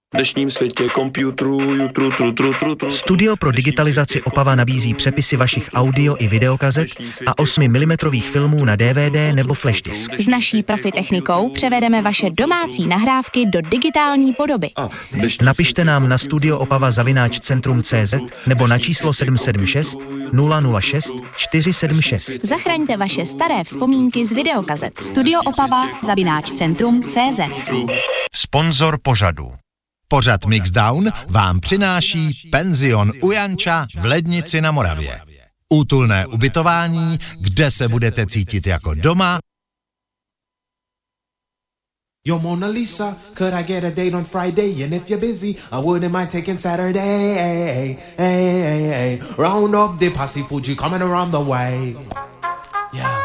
V dnešním světě komputerů, Studio pro digitalizaci Opava nabízí přepisy vašich audio i videokazet a 8 mm filmů na DVD nebo flash disk. S naší profi technikou převedeme vaše domácí nahrávky do digitální podoby. Napište nám na studioopava@centrum.cz nebo na číslo 776 006 476. Zachraňte vaše staré vzpomínky z videokazet. studioopava@centrum.cz. Sponzor pořadu. Pořad Mixdown vám přináší penzion u Janča v Lednici na Moravě. Útulné ubytování, kde se budete cítit jako doma. Yo, Mona Lisa, could I get a date on Friday? And if you're busy, I wouldn't mind taking Saturday. Hey, round up the posse, Fuji coming around the way. Yeah.